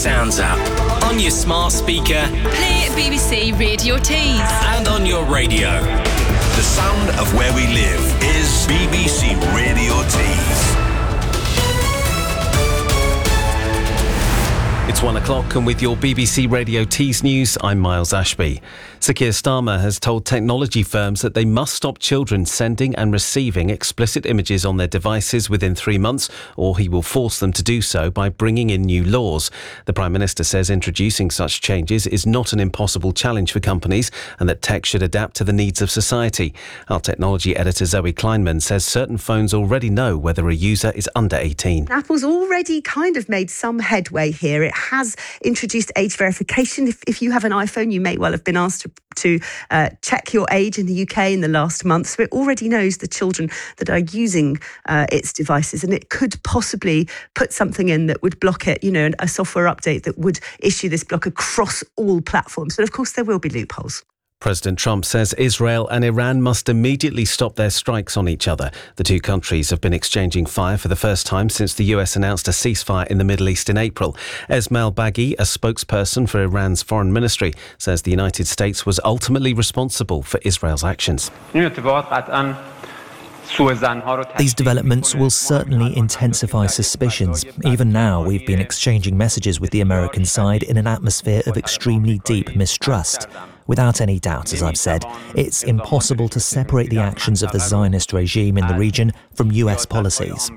Sounds up. On your smart speaker. Play BBC Radio Tees. And on your radio. The sound of where we live is BBC Radio Tees. It's 1 o'clock, and with your BBC Radio Tees news, I'm Miles Ashby. Sir Keir Starmer has told technology firms that they must stop children sending and receiving explicit images on their devices within 3 months, or he will force them to do so by bringing in new laws. The Prime Minister says introducing such changes is not an impossible challenge for companies and that tech should adapt to the needs of society. Our technology editor Zoe Kleinman says certain phones already know whether a user is under 18. Apple's already kind of made some headway here. It has introduced age verification. If you have an iPhone, you may well have been asked to check your age in the UK in the last month. So it already knows the children that are using its devices, and it could possibly put something in that would block it, a software update that would issue this block across all platforms. But of course, there will be loopholes. President Trump says Israel and Iran must immediately stop their strikes on each other. The two countries have been exchanging fire for the first time since the US announced a ceasefire in the Middle East in April. Esmail Baghi, a spokesperson for Iran's foreign ministry, says the United States was ultimately responsible for Israel's actions. These developments will certainly intensify suspicions. Even now, we've been exchanging messages with the American side in an atmosphere of extremely deep mistrust. Without any doubt, as I've said, it's impossible to separate the actions of the Zionist regime in the region from US policies.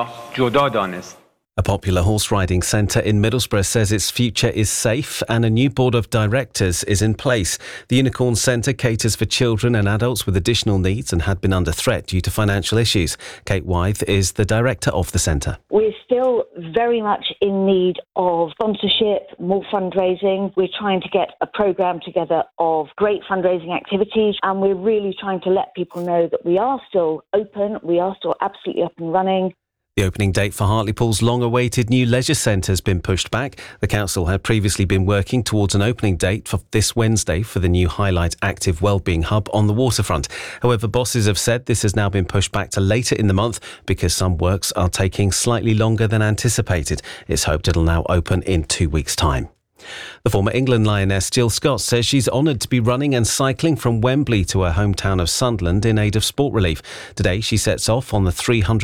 A popular horse riding centre in Middlesbrough says its future is safe and a new board of directors is in place. The Unicorn Centre caters for children and adults with additional needs and had been under threat due to financial issues. Kate Wythe is the director of the centre. We're still very much in need of sponsorship, more fundraising. We're trying to get a programme together of great fundraising activities, and we're really trying to let people know that we are still open, we are still absolutely up and running. The opening date for Hartlepool's long-awaited new leisure centre has been pushed back. The council had previously been working towards an opening date for this Wednesday for the new Highlight Active Wellbeing Hub on the waterfront. However, bosses have said this has now been pushed back to later in the month because some works are taking slightly longer than anticipated. It's hoped it'll now open in 2 weeks' time. The former England lioness Jill Scott says she's honoured to be running and cycling from Wembley to her hometown of Sunderland in aid of sport relief. Today she sets off on the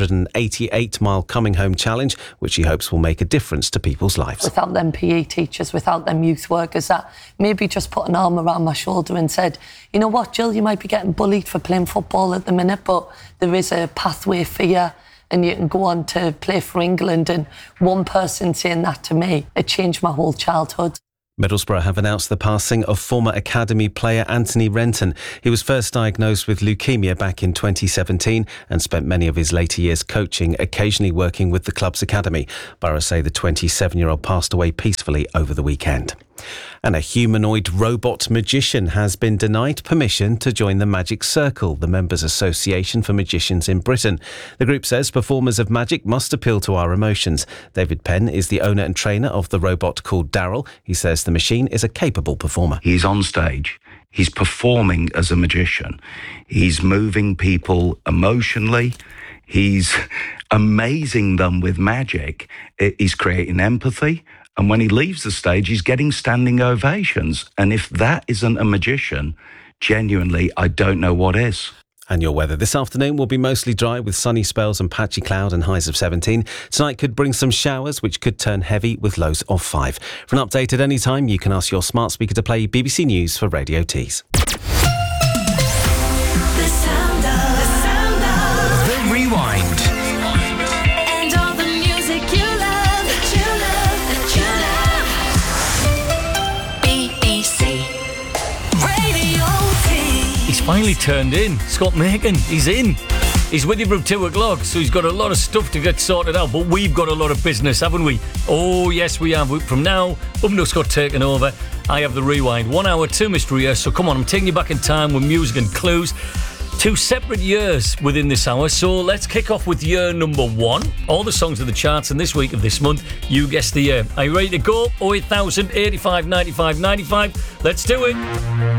388-mile Coming Home Challenge, which she hopes will make a difference to people's lives. Without them PE teachers, without them youth workers that maybe just put an arm around my shoulder and said, you know what, Jill, you might be getting bullied for playing football at the minute, but there is a pathway for you and you can go on to play for England. And one person saying that to me, it changed my whole childhood. Middlesbrough have announced the passing of former academy player Anthony Renton. He was first diagnosed with leukemia back in 2017 and spent many of his later years coaching, occasionally working with the club's academy. Borough say the 27-year-old passed away peacefully over the weekend. And a humanoid robot magician has been denied permission to join the Magic Circle, the members' association for magicians in Britain. The group says performers of magic must appeal to our emotions. David Penn is the owner and trainer of the robot called Daryl. He says the machine is a capable performer. He's on stage. He's performing as a magician. He's moving people emotionally. He's amazing them with magic. He's creating empathy. And when he leaves the stage, he's getting standing ovations. And if that isn't a magician, genuinely, I don't know what is. And your weather this afternoon will be mostly dry with sunny spells and patchy cloud and highs of 17. Tonight could bring some showers, which could turn heavy with lows of 5. For an update at any time, you can ask your smart speaker to play BBC News for Radio Tees. The sound of The Rewind. And all the music you love, that you love, BBC Radio Tees. He's finally turned in. Scott Macon, he's in. He's with you from 2 o'clock, so he's got a lot of stuff to get sorted out, but we've got a lot of business, haven't we? Oh, yes, we have. From now, up until Scott taking over, I have the Rewind. 1 hour, 2 mystery, so come on, I'm taking you back in time with music and clues. 2 separate years within this hour, so let's kick off with year number 1. All the songs of the charts in this week of this month, you guessed the year. Are you ready to go? 08000 85 95 95. Let's do it.